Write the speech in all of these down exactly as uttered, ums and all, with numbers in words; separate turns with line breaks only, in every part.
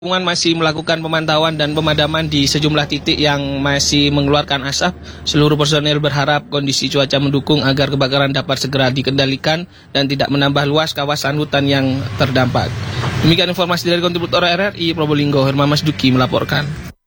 Gabungan masih melakukan pemantauan dan pemadaman di sejumlah titik yang masih mengeluarkan asap. Seluruh personel berharap kondisi cuaca mendukung agar kebakaran dapat segera dikendalikan dan tidak menambah luas kawasan hutan yang terdampak. Demikian informasi dari kontributor R R I Probolinggo, Herman Masduki melaporkan.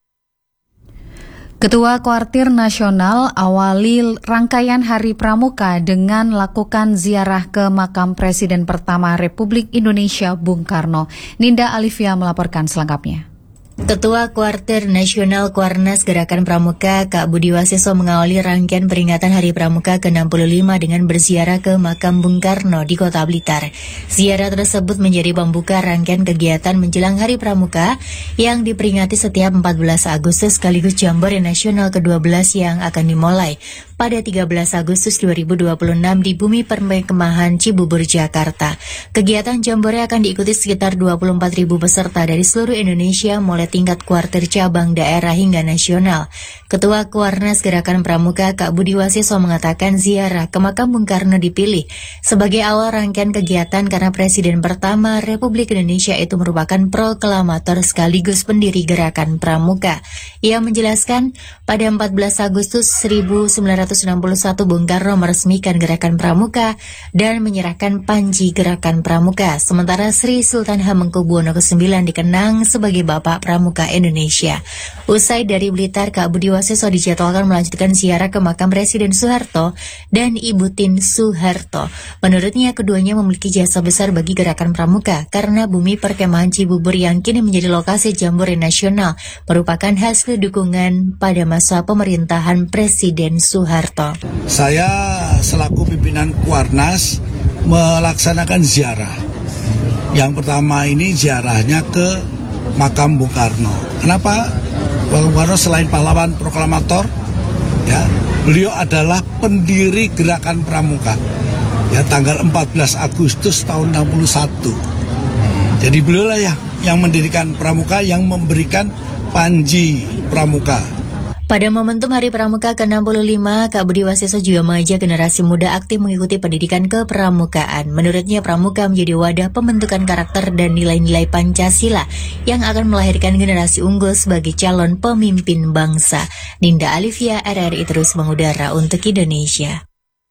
Ketua Kuartir Nasional awali rangkaian Hari Pramuka dengan lakukan ziarah ke makam Presiden pertama Republik Indonesia Bung Karno. Ninda Alivia melaporkan selengkapnya.
Ketua Kuartir Nasional Kuarnas Gerakan Pramuka, Kak Budi Waseso mengawali rangkaian peringatan Hari Pramuka ke enam puluh lima dengan berziarah ke makam Bung Karno di Kota Blitar. Ziarah tersebut menjadi pembuka rangkaian kegiatan menjelang Hari Pramuka yang diperingati setiap empat belas Agustus sekaligus Jambore Nasional kedua belas yang akan dimulai pada tiga belas Agustus dua ribu dua puluh enam di Bumi Perkemahan Cibubur, Jakarta. Kegiatan Jambore akan diikuti sekitar dua puluh empat ribu peserta dari seluruh Indonesia mulai tingkat kuartir, cabang, daerah hingga nasional. Ketua Kuarnas Gerakan Pramuka Kak Budi Waseso mengatakan ziarah ke makam Bung Karno dipilih sebagai awal rangkaian kegiatan karena Presiden pertama Republik Indonesia itu merupakan proklamator sekaligus pendiri Gerakan Pramuka. Ia menjelaskan pada empat belas Agustus seribu sembilan ratus enam puluh satu Bung Karno meresmikan Gerakan Pramuka dan menyerahkan panji Gerakan Pramuka. Sementara Sri Sultan Hamengkubuwono kesembilan dikenang sebagai Bapak Pramuka Indonesia. Usai dari Blitar, Kak Budi Waseso dijadwalkan melanjutkan ziarah ke makam Presiden Soeharto dan Ibu Tien Soeharto. Menurutnya, keduanya memiliki jasa besar bagi Gerakan Pramuka karena Bumi Perkemahan Cibubur yang kini menjadi lokasi Jambore Nasional merupakan hasil dukungan pada masa pemerintahan Presiden Soeharto.
Saya selaku pimpinan Kuarnas melaksanakan ziarah. Yang pertama ini ziarahnya ke makam Bung Karno. Kenapa? Bung Karno selain pahlawan proklamator, ya, beliau adalah pendiri Gerakan Pramuka. Ya, tanggal empat belas Agustus tahun enam puluh satu. Jadi beliau lah ya yang mendirikan Pramuka, yang memberikan panji Pramuka.
Pada momentum Hari Pramuka ke enam puluh lima, Kak Budi Waseso juga mengajak generasi muda aktif mengikuti pendidikan kepramukaan. Menurutnya, Pramuka menjadi wadah pembentukan karakter dan nilai-nilai Pancasila yang akan melahirkan generasi unggul sebagai calon pemimpin bangsa. Ninda Alivia, R R I terus mengudara untuk Indonesia.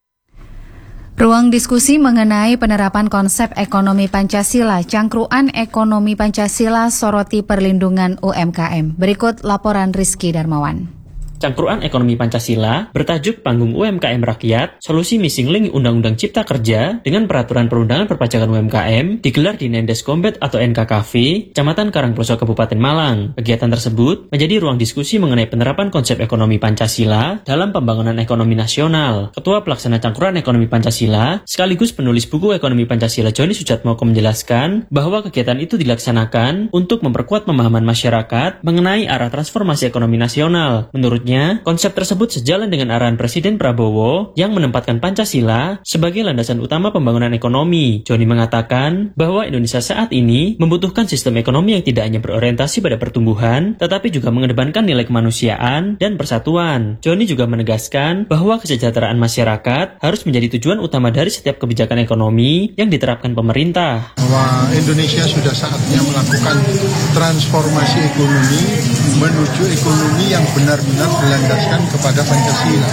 Ruang diskusi mengenai penerapan konsep ekonomi Pancasila, Cangkruan Ekonomi Pancasila soroti perlindungan U M K M. Berikut laporan Rizky Darmawan.
Cangkruan Ekonomi Pancasila bertajuk Panggung U M K M Rakyat, Solusi Missing Link Undang-Undang Cipta Kerja dengan Peraturan Perundangan Perpajakan U M K M digelar di Nendes Kombet atau N K K V, Kecamatan Karangploso, Kabupaten Malang. Kegiatan tersebut menjadi ruang diskusi mengenai penerapan konsep ekonomi Pancasila dalam pembangunan ekonomi nasional. Ketua Pelaksana Cangkruan Ekonomi Pancasila sekaligus penulis buku Ekonomi Pancasila Joni Sujatmoko menjelaskan bahwa kegiatan itu dilaksanakan untuk memperkuat pemahaman masyarakat mengenai arah transformasi ekonomi nasional. Menurutnya, konsep tersebut sejalan dengan arahan Presiden Prabowo yang menempatkan Pancasila sebagai landasan utama pembangunan ekonomi. Joni mengatakan bahwa Indonesia saat ini membutuhkan sistem ekonomi yang tidak hanya berorientasi pada pertumbuhan, tetapi juga mengedepankan nilai kemanusiaan dan persatuan. Joni juga menegaskan bahwa kesejahteraan masyarakat harus menjadi tujuan utama dari setiap kebijakan ekonomi yang diterapkan pemerintah.
Bahwa Indonesia sudah saatnya melakukan transformasi ekonomi menuju ekonomi yang benar-benar berlandaskan kepada Pancasila,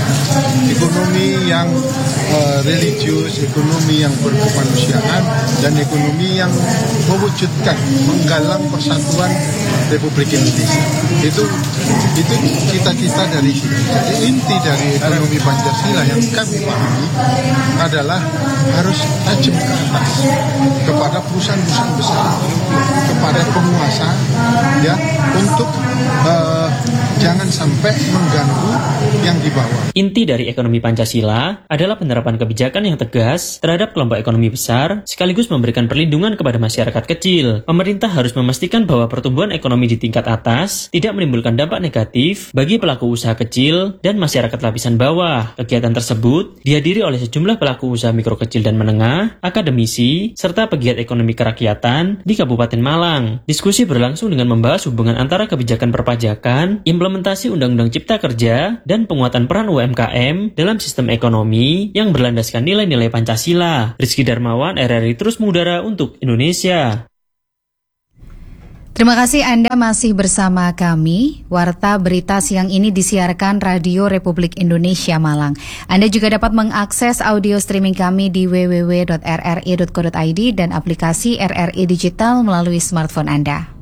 ekonomi yang uh, religius, ekonomi yang berkemanusiaan, dan ekonomi yang mewujudkan, menggalang persatuan Republik Indonesia. Itu itu cita-cita dari sini. Jadi inti dari ekonomi Pancasila yang kami pahami adalah harus tajam ke atas kepada perusahaan-perusahaan besar, kepada penguasa, ya, untuk uh, jangan sampai mengganggu yang di bawah.
Inti dari ekonomi Pancasila adalah penerapan kebijakan yang tegas terhadap kelompok ekonomi besar, sekaligus memberikan perlindungan kepada masyarakat kecil. Pemerintah harus memastikan bahwa pertumbuhan ekonomi di tingkat atas tidak menimbulkan dampak negatif bagi pelaku usaha kecil dan masyarakat lapisan bawah. Kegiatan tersebut dihadiri oleh sejumlah pelaku usaha mikro kecil dan menengah, akademisi, serta pegiat ekonomi kerakyatan di Kabupaten Malang. Diskusi berlangsung dengan membahas hubungan antara kebijakan perpajakan, implementasi Undang-Undang Cipta Kerja, dan penguatan peran U M K M dalam sistem ekonomi yang berlandaskan nilai-nilai Pancasila. Rizky Darmawan, R R I terus mengudara untuk Indonesia.
Terima kasih Anda masih bersama kami. Warta Berita siang ini disiarkan Radio Republik Indonesia Malang. Anda juga dapat mengakses audio streaming kami di w w w dot r r i dot co dot i d dan aplikasi R R I Digital melalui smartphone Anda.